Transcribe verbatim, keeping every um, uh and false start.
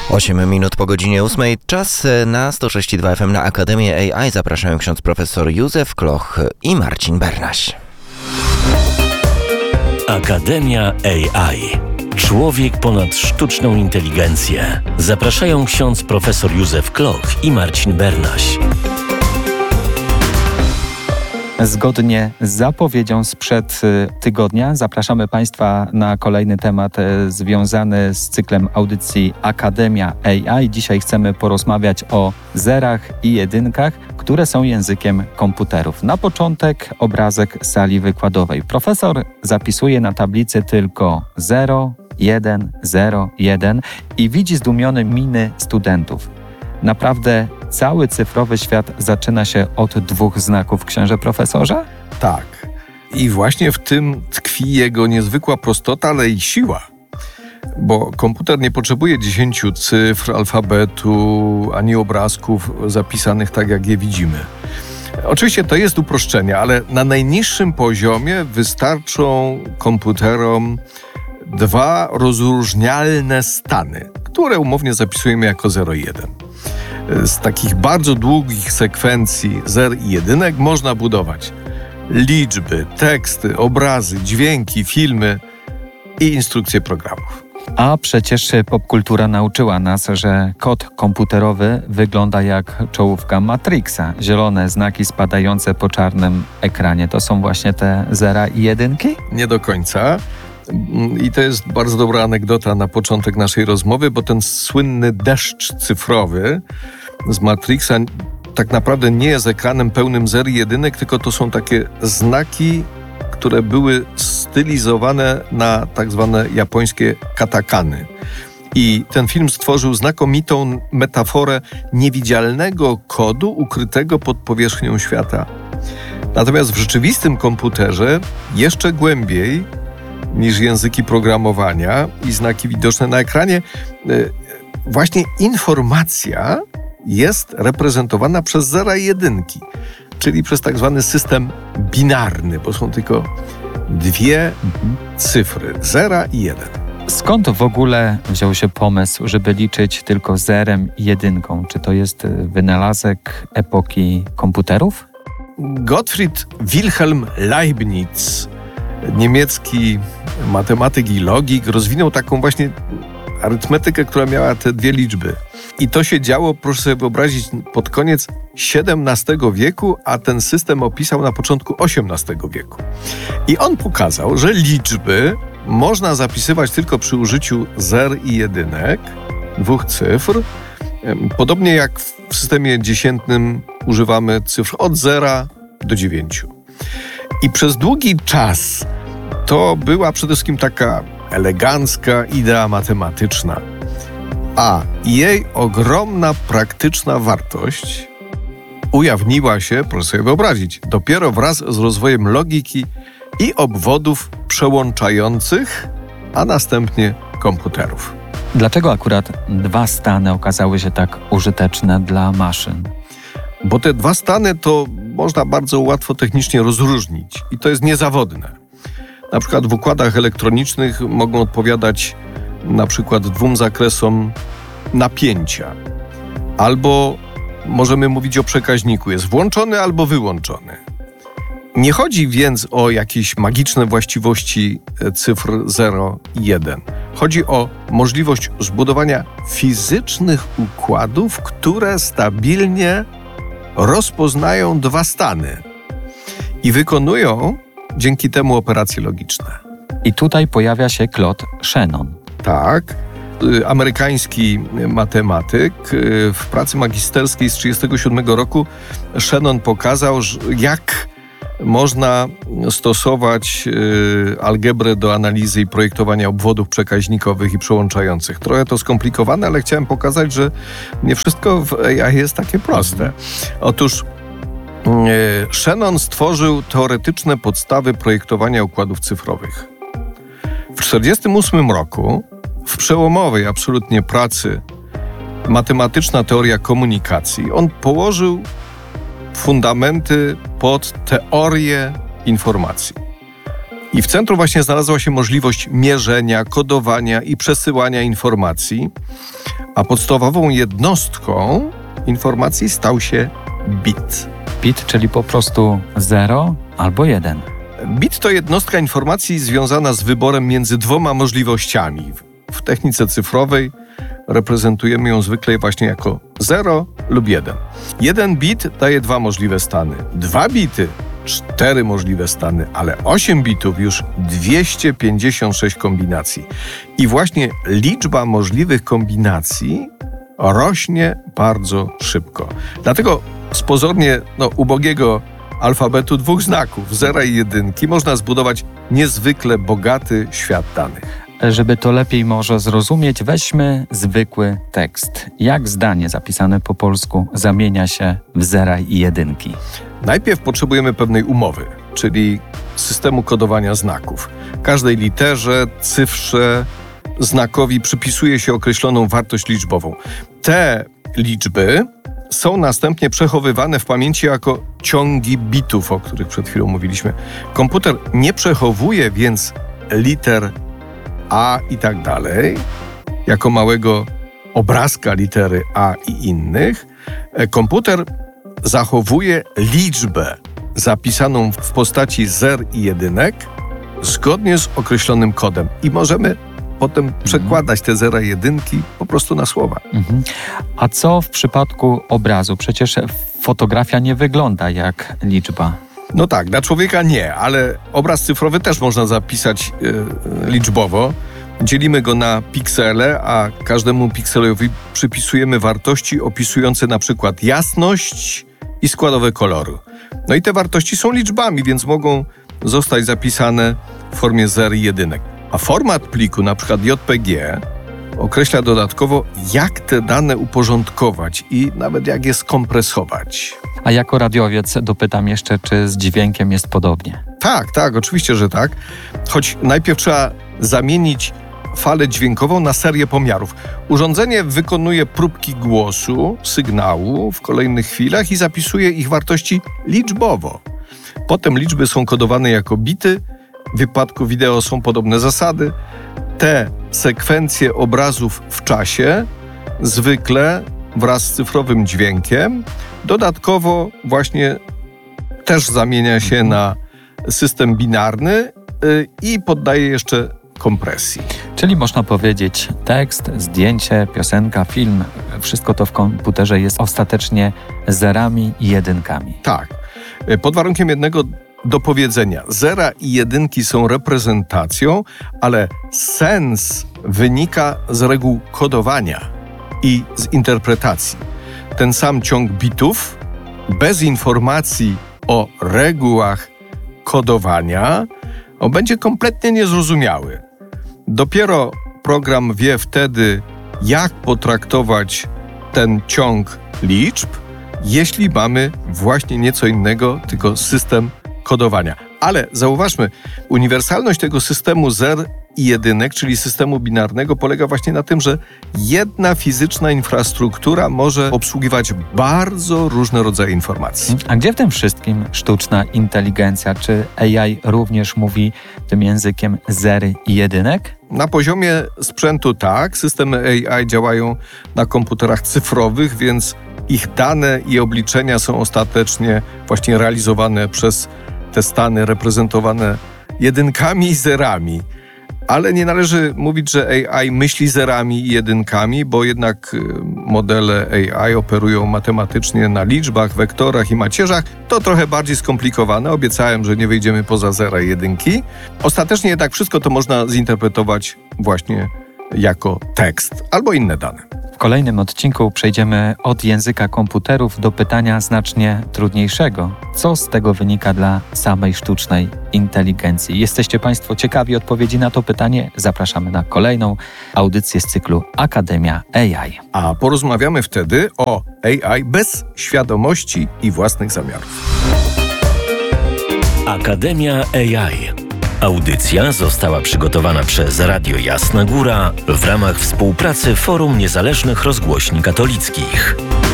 osiem minut po godzinie ósmej. Czas na sto sześć i dwa F M na Akademię A I. Zapraszają ksiądz profesor Józef Kloch i Marcin Bernaś. Akademia A I. Człowiek ponad sztuczną inteligencję. Zapraszają ksiądz profesor Józef Kloch i Marcin Bernaś. Zgodnie z zapowiedzią sprzed tygodnia zapraszamy Państwa na kolejny temat związany z cyklem audycji Akademia A I. Dzisiaj chcemy porozmawiać o zerach i jedynkach, które są językiem komputerów. Na początek obrazek sali wykładowej. Profesor zapisuje na tablicy tylko zero, jeden, zero, jeden i widzi zdumione miny studentów. Naprawdę cały cyfrowy świat zaczyna się od dwóch znaków, księże profesorze? Tak. I właśnie w tym tkwi jego niezwykła prostota, ale i siła. Bo komputer nie potrzebuje dziesięciu cyfr, alfabetu, ani obrazków zapisanych tak, jak je widzimy. Oczywiście to jest uproszczenie, ale na najniższym poziomie wystarczą komputerom dwa rozróżnialne stany, które umownie zapisujemy jako zero i jeden. Z takich bardzo długich sekwencji zer i jedynek można budować liczby, teksty, obrazy, dźwięki, filmy i instrukcje programów. A przecież popkultura nauczyła nas, że kod komputerowy wygląda jak czołówka Matrixa. Zielone znaki spadające po czarnym ekranie. To są właśnie te zera i jedynki? Nie do końca. I to jest bardzo dobra anegdota na początek naszej rozmowy, bo ten słynny deszcz cyfrowy z Matrixa tak naprawdę nie jest ekranem pełnym zer i jedynek, tylko to są takie znaki, które były stylizowane na tak zwane japońskie katakany. I ten film stworzył znakomitą metaforę niewidzialnego kodu ukrytego pod powierzchnią świata. Natomiast w rzeczywistym komputerze jeszcze głębiej niż języki programowania i znaki widoczne na ekranie, właśnie informacja jest reprezentowana przez zera i jedynki, czyli przez tak zwany system binarny, bo są tylko dwie cyfry, zera i jeden. Skąd w ogóle wziął się pomysł, żeby liczyć tylko zerem i jedynką? Czy to jest wynalazek epoki komputerów? Gottfried Wilhelm Leibniz, niemiecki matematyk i logik, rozwinął taką właśnie arytmetykę, która miała te dwie liczby. I to się działo, proszę sobie wyobrazić, pod koniec siedemnastego wieku, a ten system opisał na początku osiemnastego wieku. I on pokazał, że liczby można zapisywać tylko przy użyciu zer i jedynek, dwóch cyfr, podobnie jak w systemie dziesiętnym używamy cyfr od zera do dziewięciu. I przez długi czas to była przede wszystkim taka elegancka idea matematyczna, a jej ogromna praktyczna wartość ujawniła się, proszę sobie wyobrazić, dopiero wraz z rozwojem logiki i obwodów przełączających, a następnie komputerów. Dlaczego akurat dwa stany okazały się tak użyteczne dla maszyn? Bo te dwa stany to można bardzo łatwo technicznie rozróżnić i to jest niezawodne. Na przykład w układach elektronicznych mogą odpowiadać na przykład dwóm zakresom napięcia. Albo możemy mówić o przekaźniku, jest włączony albo wyłączony. Nie chodzi więc o jakieś magiczne właściwości cyfr zero i jeden. Chodzi o możliwość zbudowania fizycznych układów, które stabilnie rozpoznają dwa stany i wykonują dzięki temu operacje logiczne. I tutaj pojawia się Claude Shannon. Tak. Amerykański matematyk. W pracy magisterskiej z tysiąc dziewięćset trzydziestego siódmego roku Shannon pokazał, jak można stosować algebrę do analizy i projektowania obwodów przekaźnikowych i przełączających. Trochę to skomplikowane, ale chciałem pokazać, że nie wszystko w A I jest takie proste. Otóż Shannon stworzył teoretyczne podstawy projektowania układów cyfrowych. W tysiąc dziewięćset czterdziestym ósmym roku w przełomowej absolutnie pracy Matematyczna teoria komunikacji on położył fundamenty pod teorię informacji. I w centrum właśnie znalazła się możliwość mierzenia, kodowania i przesyłania informacji, a podstawową jednostką informacji stał się bit. Bit, czyli po prostu zero albo jeden. Bit to jednostka informacji związana z wyborem między dwoma możliwościami. W technice cyfrowej reprezentujemy ją zwykle właśnie jako zero lub jeden. Jeden bit daje dwa możliwe stany. Dwa bity cztery możliwe stany, ale osiem bitów już dwieście pięćdziesiąt sześć kombinacji. I właśnie liczba możliwych kombinacji rośnie bardzo szybko. Dlatego z pozornie no, ubogiego alfabetu dwóch znaków, zera i jedynki, można zbudować niezwykle bogaty świat danych. Żeby to lepiej może zrozumieć, weźmy zwykły tekst. Jak zdanie zapisane po polsku zamienia się w zera i jedynki? Najpierw potrzebujemy pewnej umowy, czyli systemu kodowania znaków. Każdej literze, cyfrze, znakowi przypisuje się określoną wartość liczbową. Te liczby są następnie przechowywane w pamięci jako ciągi bitów, o których przed chwilą mówiliśmy. Komputer nie przechowuje więc liter A i tak dalej, jako małego obrazka litery A i innych. Komputer zachowuje liczbę zapisaną w postaci zer i jedynek zgodnie z określonym kodem i możemy potem przekładać te zera i jedynki po prostu na słowa. Mhm. A co w przypadku obrazu? Przecież fotografia nie wygląda jak liczba. No tak, dla człowieka nie, ale obraz cyfrowy też można zapisać e, liczbowo. Dzielimy go na piksele, a każdemu pikselowi przypisujemy wartości opisujące na przykład jasność i składowe koloru. No i te wartości są liczbami, więc mogą zostać zapisane w formie zer i jedynek. A format pliku, na przykład J P G, określa dodatkowo, jak te dane uporządkować i nawet jak je skompresować. A jako radiowiec dopytam jeszcze, czy z dźwiękiem jest podobnie? Tak, tak, oczywiście, że tak. Choć najpierw trzeba zamienić falę dźwiękową na serię pomiarów. Urządzenie wykonuje próbki głosu, sygnału w kolejnych chwilach i zapisuje ich wartości liczbowo. Potem liczby są kodowane jako bity. W wypadku wideo są podobne zasady. Te sekwencje obrazów w czasie, zwykle wraz z cyfrowym dźwiękiem, dodatkowo właśnie też zamienia się na system binarny yy, i poddaje jeszcze kompresji. Czyli można powiedzieć, tekst, zdjęcie, piosenka, film, wszystko to w komputerze jest ostatecznie zerami i jedynkami. Tak. Pod warunkiem jednego dopowiedzenia. Zera i jedynki są reprezentacją, ale sens wynika z reguł kodowania i z interpretacji. Ten sam ciąg bitów, bez informacji o regułach kodowania, on będzie kompletnie niezrozumiały. Dopiero program wie wtedy, jak potraktować ten ciąg liczb, jeśli mamy właśnie nieco innego, tylko system kodowania. Ale zauważmy, uniwersalność tego systemu zer i jedynek, czyli systemu binarnego, polega właśnie na tym, że jedna fizyczna infrastruktura może obsługiwać bardzo różne rodzaje informacji. A gdzie w tym wszystkim sztuczna inteligencja? Czy A I również mówi tym językiem zery i jedynek? Na poziomie sprzętu tak, systemy A I działają na komputerach cyfrowych, więc ich dane i obliczenia są ostatecznie właśnie realizowane przez te stany reprezentowane jedynkami i zerami. Ale nie należy mówić, że A I myśli zerami i jedynkami, bo jednak modele A I operują matematycznie na liczbach, wektorach i macierzach. To trochę bardziej skomplikowane. Obiecałem, że nie wyjdziemy poza zera i jedynki. Ostatecznie jednak wszystko to można zinterpretować właśnie jako tekst albo inne dane. W kolejnym odcinku przejdziemy od języka komputerów do pytania znacznie trudniejszego. Co z tego wynika dla samej sztucznej inteligencji? Jesteście Państwo ciekawi odpowiedzi na to pytanie? Zapraszamy na kolejną audycję z cyklu Akademia A I. A porozmawiamy wtedy o A I bez świadomości i własnych zamiarów. Akademia A I. Audycja została przygotowana przez Radio Jasna Góra w ramach współpracy Forum Niezależnych Rozgłośni Katolickich.